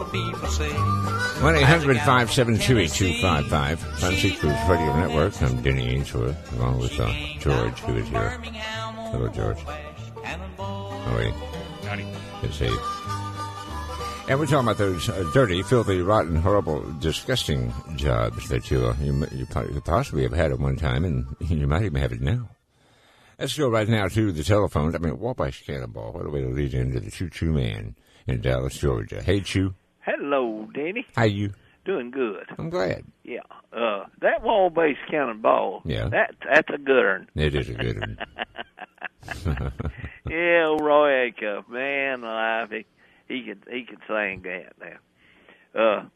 people say. 1-800-572-8255. Sunset Cruise Radio Network. I'm Denny Ainsworth, along with George, who is here. Hello, George. Oh, wait. Good to see you. And we're talking about those dirty, filthy, rotten, horrible, disgusting jobs that you could possibly have had at one time, and you might even have it now. Let's go right now to the telephones. Wabash Cannonball. What a way to lead into the Choo-Choo Man in Dallas, Georgia. Hey, Choo. Hello, Danny. How you? Doing good. I'm glad. Yeah. That wall-based Cannonball, yeah, that's a good one. It is a good one. Yeah, old Roy Acuff, man alive, he could sing that now.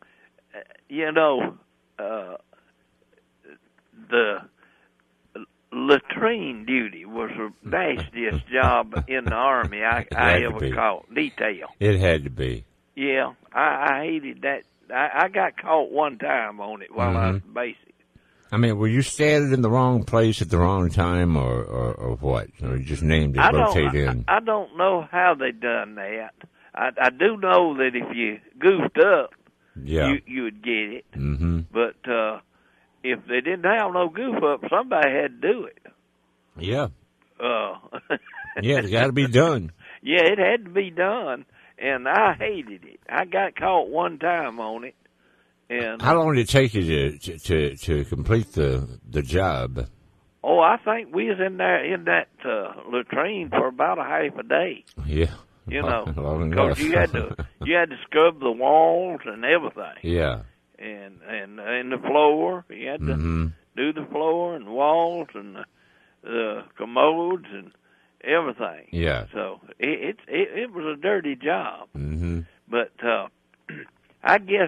The latrine duty was the nastiest job in the Army I ever caught. Detail. It had to be. Yeah, I hated that. I got caught one time on it while I was basic. Were you standing in the wrong place at the wrong time, or what? Or you just named it, rotate in? I don't know how they done that. I do know that if you goofed up, you would get it. Mm-hmm. But if they didn't have no goof up, somebody had to do it. Yeah. Yeah, it got to be done. Yeah, it had to be done, and I hated it. I got caught one time on it. And how long did it take you to complete the job? Oh, I think we was in that latrine for about a half a day. Yeah. Because you had to scrub the walls and everything. Yeah. And the floor, you had to do the floor and walls and the commodes and everything. Yeah. So it was a dirty job. Mm-hmm. But I guess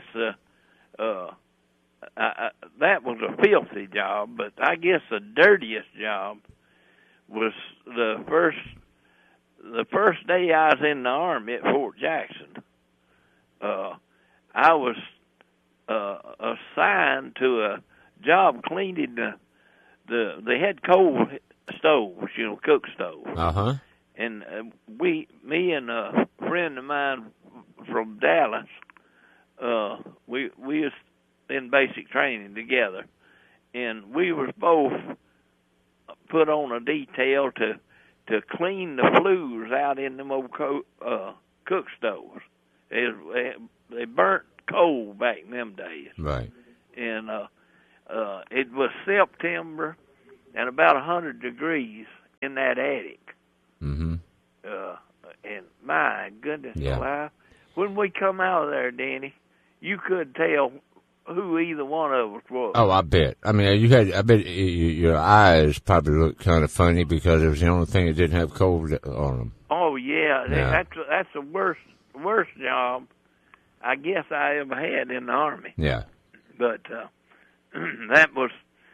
that was a filthy job. But I guess the dirtiest job was the first day I was in the Army at Fort Jackson. I was assigned to a job cleaning they had coal stoves, cook stoves. Uh-huh. And me and a friend of mine from Dallas, we was in basic training together, and we was both put on a detail to clean the flues out in them old cook stoves. They burnt coal back in them days. Right. And it was September and about 100 degrees in that attic. Mm-hmm. And my goodness alive, when we come out of there, Danny, you could tell who either one of us was. Oh, I bet. I bet your eyes probably looked kind of funny because it was the only thing that didn't have cold on them. Oh yeah. That's the worst job I guess I ever had in the Army. Yeah. But that was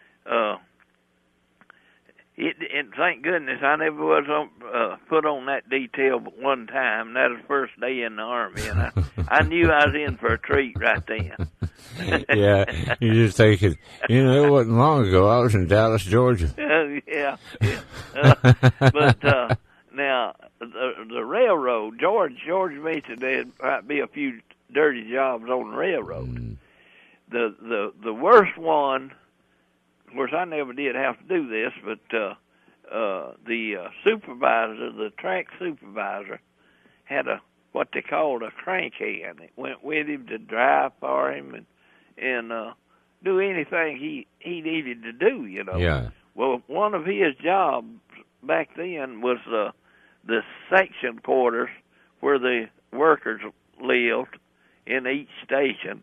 and thank goodness I never was put on that detail but one time. That was the first day in the Army, and I knew I was in for a treat right then. Yeah, you're just thinking, it wasn't long ago. I was in Dallas, Georgia. Yeah. But now, the railroad, George mentioned there might be a few dirty jobs on the railroad. The worst one, of course, I never did have to do this, but the supervisor, the track supervisor, had what they called a crank hand. It went with him to drive for him and do anything he needed to do, Yeah. Well, one of his jobs back then was the section quarters where the workers lived in each station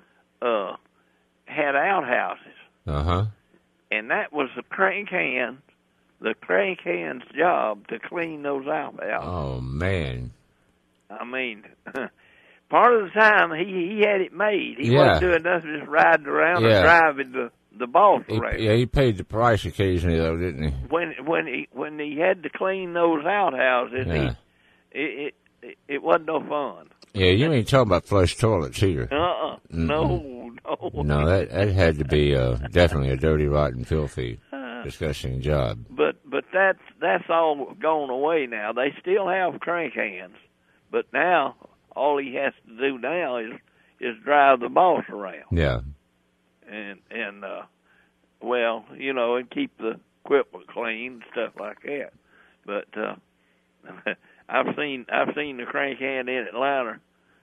had outhouses. Uh-huh. And that was the crank hand's job to clean those outhouses. Oh, man. Part of the time he had it made. He wasn't doing nothing, just riding around and driving the boss around. He paid the price occasionally, though, didn't he? When he had to clean those outhouses, it wasn't no fun. Yeah, you ain't talking about flush toilets either. No. No, that had to be definitely a dirty, rotten, filthy, disgusting job. But that's all gone away now. They still have crank hands, but now all he has to do now is is drive the boss around. Yeah. And well, you know, and keep the equipment clean and stuff like that. But I've seen the crank hand in Atlanta.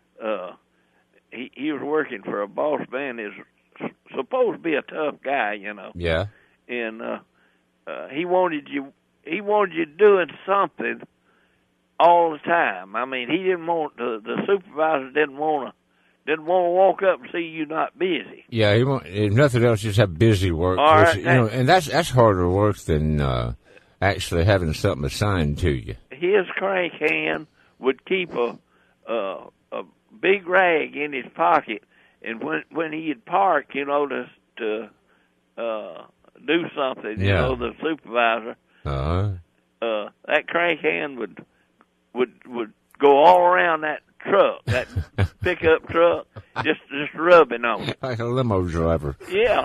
He was working for a boss man. Is supposed to be a tough guy, you know. Yeah. And he wanted you doing something all the time. I mean, he didn't want the supervisor didn't want to walk up and see you not busy. Yeah, if nothing else, just have busy work. Right, you know, and that's harder work than actually having something assigned to you. His crank hand would keep a big rag in his pocket, and when he'd park, you know, to do something, you know, the supervisor, that crank hand would go all around that truck, that pickup truck, just rubbing on it. Like a limo driver. Yeah.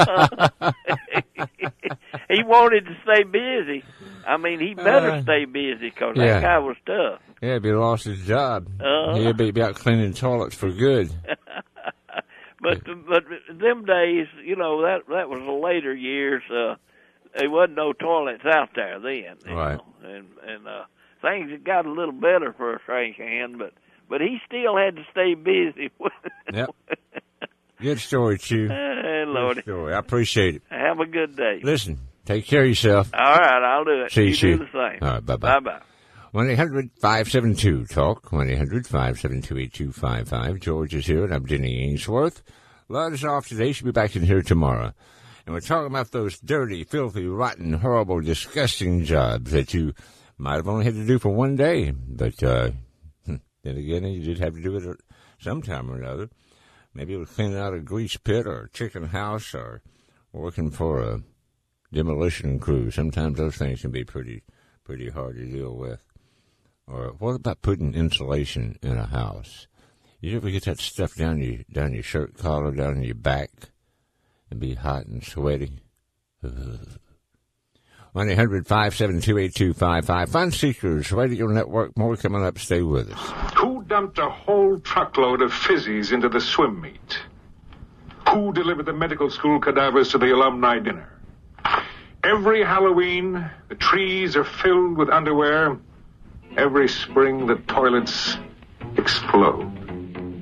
He wanted to stay busy. I mean, he better stay busy because that guy was tough. Yeah, if he lost his job, he'd be out cleaning toilets for good. But them days, you know, that was the later years. There wasn't no toilets out there then. You know? And things had got a little better for a crank hand, but he still had to stay busy. Yep. Good story, Chew. Lordy. Good story. I appreciate it. Have a good day. Listen, take care of yourself. All right, I'll do it. See you, do the same. All right, bye-bye. Bye-bye. 1-800-572-TALK, 1-800-572-8255. George is here, and I'm Denny Ainsworth. Lud is off today. She'll be back in here tomorrow. And we're talking about those dirty, filthy, rotten, horrible, disgusting jobs that you might have only had to do for one day. But then again, you did have to do it sometime or another. Maybe it was cleaning out a grease pit or a chicken house or working for a demolition crew. Sometimes those things can be pretty hard to deal with. Or what about putting insulation in a house? You ever get that stuff down your shirt collar, down in your back, and be hot and sweaty? 1-800-572-8255. Fun Seekers Radio Network. More coming up. Stay with us. Who dumped a whole truckload of fizzies into the swim meet? Who delivered the medical school cadavers to the alumni dinner? Every Halloween, the trees are filled with underwear. Every spring, the toilets explode.